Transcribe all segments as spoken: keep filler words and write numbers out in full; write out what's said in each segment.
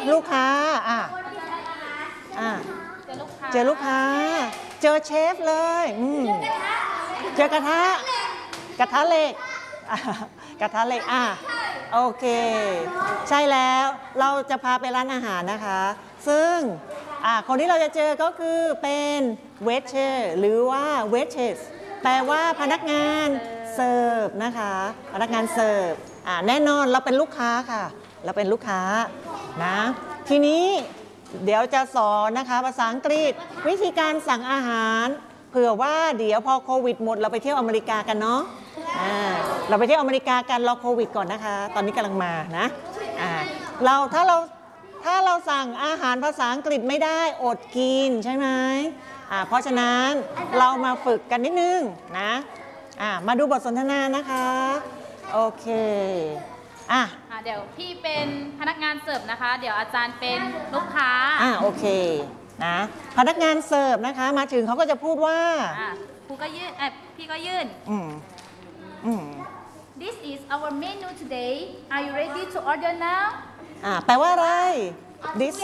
ลูกค้าอ่ะอ่ะเจอลูกค้าเจอเชฟเลยอืมเจอกระทะกระทะเหล็กกระทะเหล็กอ่ะโอเคใช่แล้วเราจะพาไปร้านอาหารนะคะซึ่งอ่ะคนที่เราจะเจอก็คือเป็นเวทเชอร์หรือว่าเวทเชสแปลว่าพนักงานเสิร์ฟนะคะพนักงานเสิร์ฟอ่ะแน่นอนเราเป็นลูกค้าค่ะเราเป็นลูกค้านะทีนี้เดี๋ยวจะสอนนะคะภาษาอังกฤษวิธีการสั่งอาหารเผื่อว่าเดี๋ยวพอโควิดหมดเราไปเที่ยวอเมริกากันเนาะเราไปเที่ยวอเมริกากันรอโควิดก่อนนะคะตอนนี้กำลังมานะเราถ้าเราถ้าเราสั่งอาหารภาษาอังกฤษไม่ได้อดกินใช่ไหมเพราะฉะนั้นเรามาฝึกกันนิดนึงนะมาดูบทสนทนานะคะโอเคอ่ะเดี๋ยวพี่เป็นพนักงานเสิร์ฟนะคะเดี๋ยวอาจารย์เป็นลูกค้าอ่ะโอเคนะพนักงานเสิร์ฟนะคะมาถึงเขาก็จะพูดว่าครูก็ยื่นเอ้พี่ก็ยื่นอืมอืม This is our menu today Are you ready to order now อ่าแปลว่าอะไร This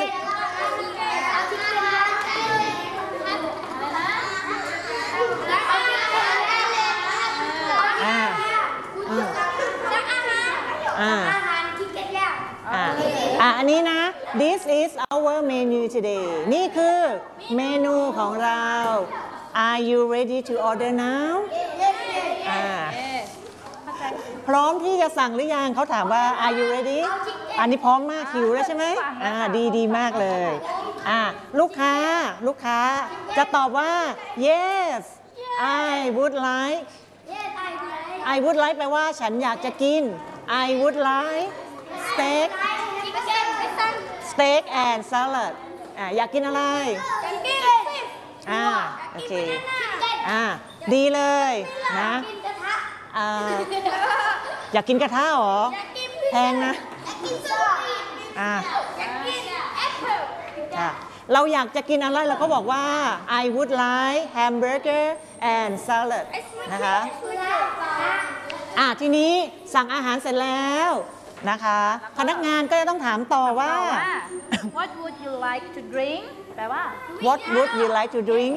อ่าอ่าอ่าอ่าอันนี้นะ This is our menu today นี่คือเมนูของเรา Are you ready to order now อ่าพร้อมที่จะสั่งหรือยังเขาถามว่า Are you ready อันนี้พร้อมมากหิวแล้วใช่ไหมอ่าดีดีมากเลยอ่าลูกค้าลูกค้าจะตอบว่า Yes I would like I would like แปลว่าฉันอยากจะกิน I would like steak steak and salad อ่าอยากกินอะไรอ่าโอเคอ่าดีเลยนะอ่าอยากกินกระทะหรอแพงนะอ่าเราอยากจะกินอะไรเราก็บอกว่า I would like hamburger and salad นะคะอ่ะทีนี้สั่งอาหารเสร็จแล้วนะคะพนักงานก็จะต้องถามต่อว่า What would you like to drink แปลว่า What would you like to drink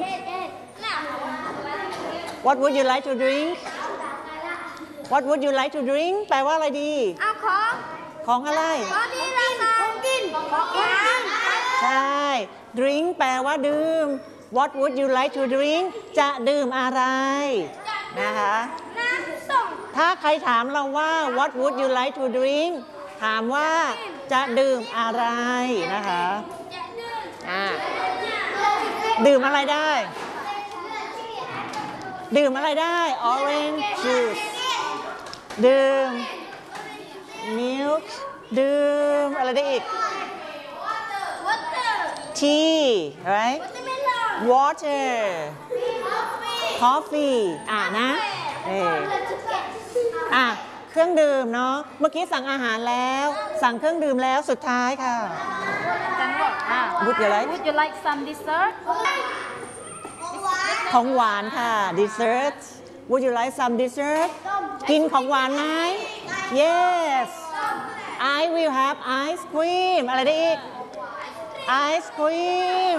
What would you like to drink What would you like to drink แปลว่าอะไรดีเอาของของอะไรของกินของกินของกินใช่ drink แปลว่าดื่ม What would you like to drink จะดื่มอะไรนะคะถ้าใครถามเราว่า What would you like to drink ถามว่าจะดื่มอะไรนะคะอ่าดื่มอะไรได้ดื่มอะไรได้ orange juice ดื่ม milk ดื่มอะไรได้อีก tea right water coffee อ่านะเอออ่ะเครื่องดื่มเนาะเมื่อกี้สั่งอาหารแล้วสั่งเครื่องดื่มแล้วสุดท้ายค่ะจันบอกอ่ะ Would you like Would you like some dessert ของหวานค่ะ dessert Would you like some dessert กินของหวานไหม Yes I will have ice cream อะไรได้อีก ice cream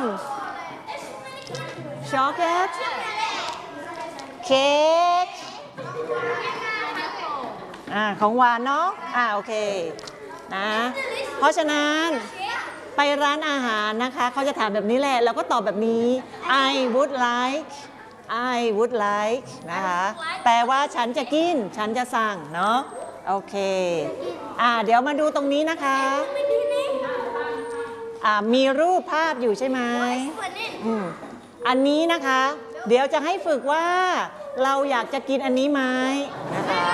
chocolate cake อ่าของหวานเนาะอ่าโอเคนะเพราะฉะนั้นไปร้านอาหารนะคะเขาจะถามแบบนี้แหละเราก็ตอบแบบนี้ I would like I would like นะคะแปลว่าฉันจะกินฉันจะสั่งเนาะโอเคอ่าเดี๋ยวมาดูตรงนี้นะคะอ่ามีรูปภาพอยู่ใช่ไหมอืมอันนี้นะคะเดี๋ยวจะให้ฝึกว่าเราอยากจะกินอันนี้ไหมนะคะ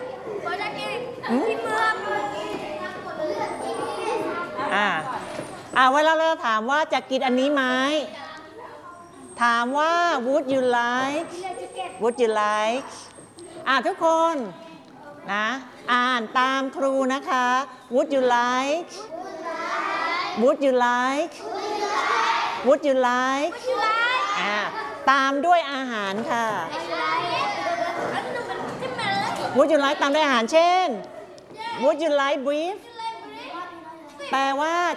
อ่าอ่าเวลาเราถามว่าจะกินอันนี้ไหมถามว่า would you like would you like อ่าทุกคนนะอ่านตามครูนะคะ would you like would you like would you like อ่าตามด้วยอาหารค่ะ would you like ตามด้วยอาหารเช่น would you like beef แปลว่า